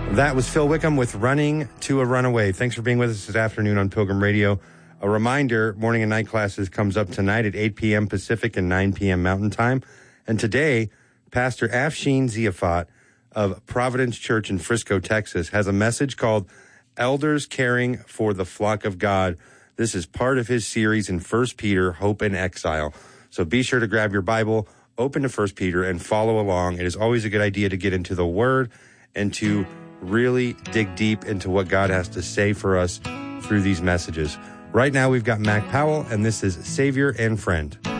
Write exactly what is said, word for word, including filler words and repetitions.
That was Phil Wickham with Running to a Runaway. Thanks for being with us this afternoon on Pilgrim Radio. A reminder, morning and night classes comes up tonight at eight p.m. Pacific and nine p.m. Mountain Time. And today, Pastor Afshin Ziafat of Providence Church in Frisco, Texas, has a message called Elders Caring for the Flock of God. This is part of his series in First Peter, Hope in Exile. So be sure to grab your Bible, open to First Peter, and follow along. It is always a good idea to get into the Word and to really dig deep into what God has to say for us through these messages. Right now, we've got Mac Powell, and this is Savior and Friend.